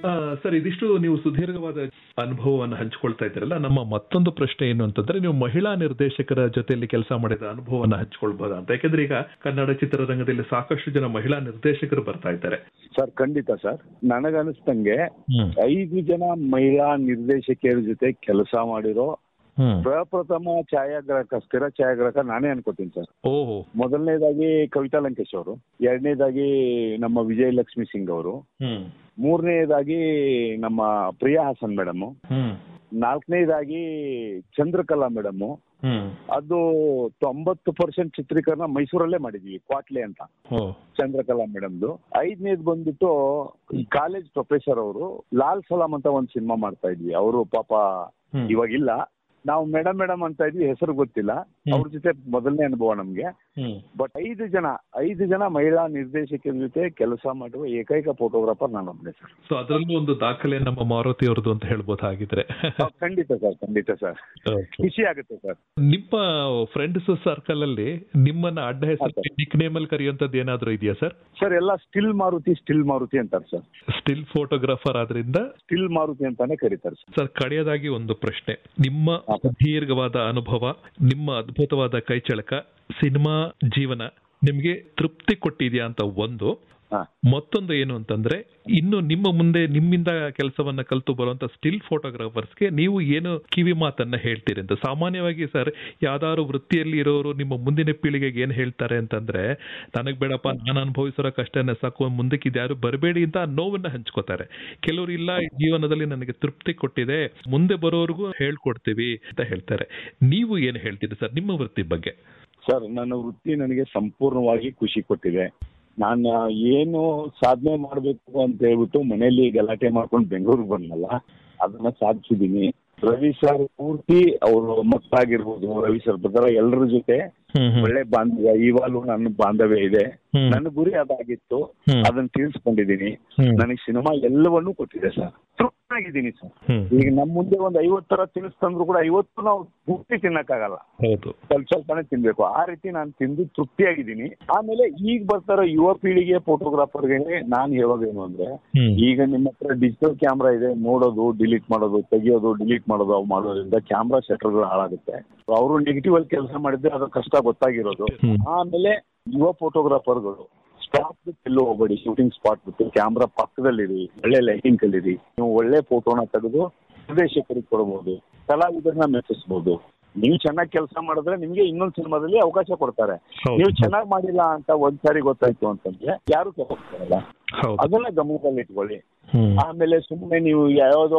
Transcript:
Sir, ಇದಿಷ್ಟು ನೀವು ಸುದೀರ್ಘವಾದ ಅನುಭವವನ್ನು ಹಂಚಿಕೊಳ್ತಾ ಇದ್ದೀರಲ್ಲ, ನಮ್ಮ ಮತ್ತೊಂದು ಪ್ರಶ್ನೆ ಏನು ಅಂತಂದ್ರೆ, ನೀವು ಮಹಿಳಾ ನಿರ್ದೇಶಕರ ಜೊತೆಯಲ್ಲಿ ಕೆಲಸ ಮಾಡಿದ ಅನುಭವವನ್ನು ಹಂಚಿಕೊಳ್ಬಹುದಾ ಅಂತ. ಯಾಕಂದ್ರೆ ಈಗ ಕನ್ನಡ ಚಿತ್ರರಂಗದಲ್ಲಿ ಸಾಕಷ್ಟು ಜನ ಮಹಿಳಾ ನಿರ್ದೇಶಕರು ಬರ್ತಾ ಇದ್ದಾರೆ. ಸರ್, ಖಂಡಿತ ಸರ್. ನನಗನ್ನಿಸ್ತಂಗೆ 5 ಜನ ಮಹಿಳಾ ನಿರ್ದೇಶಕಿಯರ ಜೊತೆ ಕೆಲಸ ಮಾಡಿರೋ ಪ್ರಪ್ರಥಮ ಛಾಯಾಗ್ರಾಹಕ, ಸ್ಥಿರ ಛಾಯಾಗ್ರಾಹಕ ನಾನೇ ಅನ್ಕೋತೀನಿ ಸರ್. ಮೊದಲನೇದಾಗಿ ಕವಿತಾ ಲಂಕೇಶ್ ಅವರು, ಎರಡನೇದಾಗಿ ನಮ್ಮ ವಿಜಯಲಕ್ಷ್ಮಿ ಸಿಂಗ್ ಅವರು, ಮೂರನೇದಾಗಿ ನಮ್ಮ ಪ್ರಿಯಾ ಹಾಸನ್ ಮೇಡಮ್, ನಾಲ್ಕನೇದಾಗಿ ಚಂದ್ರಕಲಾ ಮೇಡಮ್. ಅದು 90% ಚಿತ್ರೀಕರಣ ಮೈಸೂರಲ್ಲೇ ಮಾಡಿದ್ವಿ, ಕ್ವಾಟ್ಲೆ ಅಂತ ಚಂದ್ರಕಲಾ ಮೇಡಮ್ದು. 5ನೇದು ಬಂದ್ಬಿಟ್ಟು ಕಾಲೇಜ್ ಪ್ರೊಫೆಸರ್ ಅವರು ಲಾಲ್ ಸಲಾಂ ಅಂತ ಒಂದು ಸಿನಿಮಾ ಮಾಡ್ತಾ ಇದ್ವಿ. ಅವರು ಪಾಪ ಇವಾಗಿಲ್ಲ, ನಾವು ಮೇಡಮ್ ಅಂತ ಇದ್ವಿ, ಹೆಸರು ಗೊತ್ತಿಲ್ಲ. ಅವ್ರ ಜೊತೆ ಮೊದಲನೇ ಅನುಭವ ನಮ್ಗೆ. ಬಟ್ 5 ಜನ ಮಹಿಳಾ ನಿರ್ದೇಶಕರ ಜೊತೆ ಕೆಲಸ ಮಾಡುವ ಏಕೈಕ ಫೋಟೋಗ್ರಾಫರ್ ನಾನೊಬ್ಬನೇ ಸರ್. ಸೊ ಅದರಲ್ಲೂ ಒಂದು ದಾಖಲೆ ನಮ್ಮ ಮಾರುತಿ ಅವ್ರದ್ದು ಅಂತ ಹೇಳ್ಬೋದು ಹಾಗಿದ್ರೆ. ಖಂಡಿತ ಸರ್. ಖುಷಿ ಆಗುತ್ತೆ ಸರ್. ನಿಮ್ಮ ಫ್ರೆಂಡ್ಸ್ ಸರ್ಕಲ್ ಅಲ್ಲಿ ನಿಮ್ಮನ್ನ ಅಡ್ಡ ಹೆಸರು ನಿಕ್ ನೇಮ್ ಅಲ್ಲಿ ಕರೆಯುವಂತದ್ದು ಏನಾದ್ರು ಇದೆಯಾ ಸರ್? ಸರ್, ಎಲ್ಲ ಸ್ಟಿಲ್ ಮಾರುತಿ ಅಂತಾರೆ ಸರ್. ಸ್ಟಿಲ್ ಫೋಟೋಗ್ರಾಫರ್ ಆದ್ರಿಂದ ಸ್ಟಿಲ್ ಮಾರುತಿ ಅಂತಾನೆ ಕರೀತಾರೆ ಸರ್. ಕಡೆಯದಾಗಿ ಒಂದು ಪ್ರಶ್ನೆ, ನಿಮ್ಮ ದೀರ್ಘವಾದ ಅನುಭವ, ನಿಮ್ಮ ಅದ್ಭುತವಾದ ಕೈಚಳಕ, ಸಿನಿಮಾ ಜೀವನ ನಿಮ್ಗೆ ತೃಪ್ತಿ ಕೊಟ್ಟಿದ್ಯಾ ಅಂತ ಒಂದು. ಮತ್ತೊಂದು ಏನು ಅಂತಂದ್ರೆ, ಇನ್ನು ನಿಮ್ಮ ಮುಂದೆ ನಿಮ್ಮಿಂದ ಕೆಲಸವನ್ನ ಕಲಿತು ಬರುವಂತ ಸ್ಟಿಲ್ ಫೋಟೋಗ್ರಾಫರ್ಸ್ಗೆ ನೀವು ಏನು ಕಿವಿ ಮಾತನ್ನ ಹೇಳ್ತೀರಿ ಅಂತ. ಸಾಮಾನ್ಯವಾಗಿ ಸರ್, ಯಾವ್ದಾದ್ರು ವೃತ್ತಿಯಲ್ಲಿ ಇರೋರು ನಿಮ್ಮ ಮುಂದಿನ ಪೀಳಿಗೆಗೆ ಏನ್ ಹೇಳ್ತಾರೆ ಅಂತಂದ್ರೆ, ನನಗ್ ಬೇಡಪ್ಪ, ನಾನು ಅನುಭವಿಸಿರೋ ಕಷ್ಟನೇ ಸಾಕು, ಮುಂದಕ್ಕೆ ಇದ್ಯಾರು ಬರಬೇಡಿ ಅಂತ ನೋವನ್ನ ಹಂಚ್ಕೋತಾರೆ. ಕೆಲವರು ಇಲ್ಲ, ಜೀವನದಲ್ಲಿ ನನಗೆ ತೃಪ್ತಿ ಕೊಟ್ಟಿದೆ, ಮುಂದೆ ಬರೋರ್ಗೂ ಹೇಳ್ಕೊಡ್ತೀವಿ ಅಂತ ಹೇಳ್ತಾರೆ. ನೀವು ಏನ್ ಹೇಳ್ತೀರಿ ಸರ್ ನಿಮ್ಮ ವೃತ್ತಿ ಬಗ್ಗೆ? ಸರ್, ನನ್ನ ವೃತ್ತಿ ನನಗೆ ಸಂಪೂರ್ಣವಾಗಿ ಖುಷಿ ಕೊಟ್ಟಿದೆ. ನಾನು ಏನು ಸಾಧನೆ ಮಾಡಬೇಕು ಅಂತ ಹೇಳ್ಬಿಟ್ಟು ಮನೆಯಲ್ಲಿ ಗಲಾಟೆ ಮಾಡ್ಕೊಂಡು ಬೆಂಗಳೂರಿಗೆ ಬಂದಲ್ಲ, ಅದನ್ನ ಸಾಧಿಸಿದೀನಿ. ರವಿ ಸರ್ ಪೂರ್ತಿ ಅವರು ಮಕ್ಕಳಾಗಿರ್ಬೋದು, ರವಿ ಸರ್ ಪ್ರಕಾರ ಎಲ್ಲರ ಜೊತೆ ಒಳ್ಳೆ ಬಾಂಧವ್ಯ, ಇವಾಗಲೂ ನನ್ನ ಬಾಂಧವ್ಯ ಇದೆ. ನನ್ನ ಗುರಿ ಅದಾಗಿತ್ತು, ಅದನ್ನ ತಿಳಿಸ್ಕೊಂಡಿದ್ದೀನಿ. ನನಗೆ ಸಿನಿಮಾ ಎಲ್ಲವನ್ನೂ ಕೊಟ್ಟಿದೆ ಸರ್. ತೃಪ್ತಿಯಾಗಿದ್ದೀನಿ ಸರ್. ಈಗ ನಮ್ಮ ಮುಂದೆ ಒಂದು 50 ತರ ತಿಳಿಸ್ತಂದ್ರು ಕೂಡ 50 ನಾವು ಪೂರ್ತಿ ತಿನ್ನಕ್ಕಾಗಲ್ಲ, ಸ್ವಲ್ಪನೇ ತಿನ್ಬೇಕು. ಆ ರೀತಿ ನಾನು ತಿಂದು ತೃಪ್ತಿಯಾಗಿದ್ದೀನಿ. ಆಮೇಲೆ ಈಗ ಬರ್ತಾರೋ ಯುವ ಪೀಳಿಗೆ ಫೋಟೋಗ್ರಾಫರ್ಗೆ ನಾನು ಹೇಳೋದೇನು ಅಂದ್ರೆ, ಈಗ ನಿಮ್ಮ ಹತ್ರ ಡಿಜಿಟಲ್ ಕ್ಯಾಮ್ರಾ ಇದೆ, ನೋಡೋದು, ಡಿಲೀಟ್ ಮಾಡೋದು, ತೆಗಿಯೋದು, ಡಿಲೀಟ್ ಮಾಡೋದು, ಅವು ಮಾಡೋದ್ರಿಂದ ಕ್ಯಾಮ್ರಾ ಶಟರ್ಗಳು ಹಾಳಾಗುತ್ತೆ. ಅವರು ನೆಗೆಟಿವ್ ಅಲ್ಲಿ ಕೆಲಸ ಮಾಡಿದ್ರೆ ಅದ್ರ ಕಷ್ಟ ಗೊತ್ತಾಗಿರೋದು. ಆಮೇಲೆ ಯುವ ಫೋಟೋಗ್ರಾಫರ್ಗಳು ಸ್ಪಾಟ್ ಬಿಟ್ಟು ಎಲ್ಲೂ ಹೋಗ್ಬೇಡಿ, ಶೂಟಿಂಗ್ ಸ್ಪಾಟ್ ಬಿಟ್ಟು ಕ್ಯಾಮ್ರಾ ಪಕ್ಕದಲ್ಲಿರಿ, ಒಳ್ಳೆ ಲೈಟಿಂಗ್ ಕಲೀರಿ. ನೀವು ಒಳ್ಳೆ ಫೋಟೋನ ತೆಗೆದು ನಿರ್ದೇಶಕರಿಗೆ ಕೊಡಬಹುದು, ಕಲಾವಿದರನ್ನ ಮೆಚ್ಚಿಸಬಹುದು. ನೀವು ಚೆನ್ನಾಗಿ ಕೆಲಸ ಮಾಡಿದ್ರೆ ನಿಮ್ಗೆ ಇನ್ನೊಂದು ಸಿನಿಮಾದಲ್ಲಿ ಅವಕಾಶ ಕೊಡ್ತಾರೆ. ನೀವು ಚೆನ್ನಾಗಿ ಮಾಡಿಲ್ಲ ಅಂತ ಒಂದ್ಸಾರಿ ಗೊತ್ತಾಯ್ತು ಅಂತಂದ್ರೆ ಯಾರು ತಗೋತಾರಲ್ಲ, ಅದನ್ನ ಗಮನದಲ್ಲಿ ಇಟ್ಕೊಳ್ಳಿ. ಆಮೇಲೆ ಸುಮ್ಮನೆ ನೀವು ಯಾವ್ದೋ